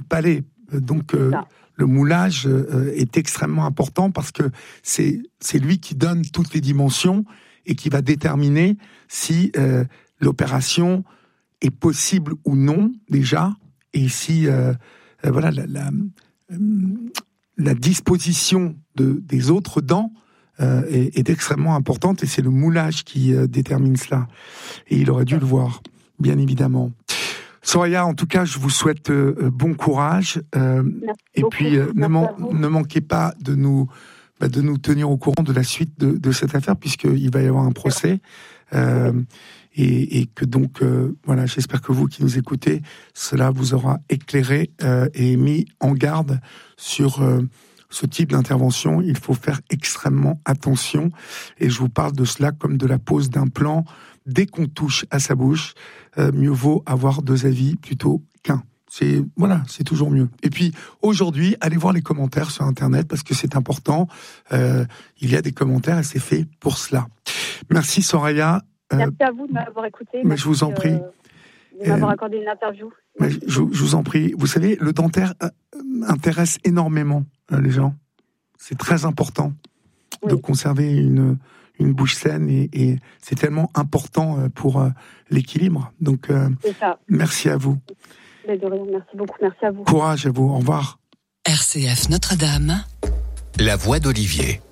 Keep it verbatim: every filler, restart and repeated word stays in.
palais. Donc, euh, le moulage euh, est extrêmement important parce que c'est, c'est lui qui donne toutes les dimensions et qui va déterminer si euh, l'opération est possible ou non, déjà, et si euh, euh, voilà, la, la, euh, la disposition de, des autres dents euh, est, est extrêmement importante, et c'est le moulage qui euh, détermine cela. Et il aurait dû le voir, bien évidemment. Soraya, en tout cas, je vous souhaite euh, bon courage. Euh, et beaucoup. puis, euh, ne, man- ne manquez pas de nous, bah, de nous tenir au courant de la suite de, de cette affaire, puisqu'il va y avoir un procès. Euh, et, et que donc, euh, voilà, j'espère que vous qui nous écoutez, cela vous aura éclairé euh, et mis en garde sur euh, ce type d'intervention. Il faut faire extrêmement attention. Et je vous parle de cela comme de la pose d'implant. Dès qu'on touche à sa bouche, euh, mieux vaut avoir deux avis plutôt qu'un. C'est, voilà, c'est toujours mieux. Et puis, aujourd'hui, allez voir les commentaires sur Internet parce que c'est important. Euh, il y a des commentaires et c'est fait pour cela. Merci Soraya. Euh, Merci à vous de m'avoir écouté. Mais je vous en prie. Euh, de m'avoir accordé une interview. Mais je, je vous en prie. Vous savez, le dentaire euh, intéresse énormément euh, les gens. C'est très important oui. de conserver une... une bouche saine et, et c'est tellement important pour euh, l'équilibre. Donc, euh, merci à vous. De rien, merci beaucoup, merci à vous. Courage à vous, au revoir. R C F Notre-Dame. La voix d'Olivier.